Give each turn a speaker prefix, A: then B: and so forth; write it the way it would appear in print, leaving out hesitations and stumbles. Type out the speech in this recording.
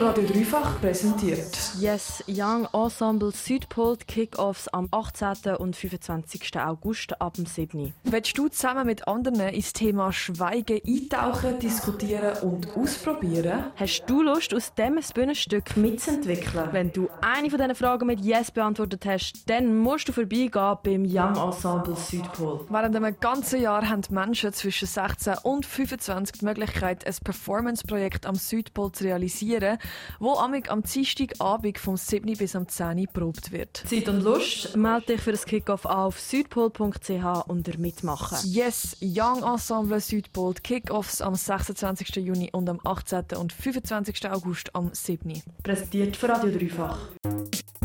A: Radio Dreifach präsentiert.
B: Yes, Young Ensemble Südpol Kick-Offs am 18. und 25. August ab dem 7.
A: Willst du zusammen mit anderen ins Thema Schweigen eintauchen, diskutieren und ausprobieren?
B: Hast du Lust, aus dem ein Bühnenstück mitzuentwickeln? Wenn du eine von diesen Fragen mit Yes beantwortet hast, dann musst du vorbeigehen beim Young Ensemble Südpol.
A: Während einem ganzen Jahr haben die Menschen zwischen 16 und 25 die Möglichkeit, ein Performance-Projekt am Südpol zu realisieren, wo am Dienstagabend vom 7. bis am 10. probt wird.
B: Zeit und Lust? Melde dich für das Kick-Off auf südpol.ch unter Mitmachen.
A: Yes, Young Ensemble Südpol Kick-Offs am 26. Juni und am 18. und 25. August am 7.
B: Präsentiert für Radio Dreifach.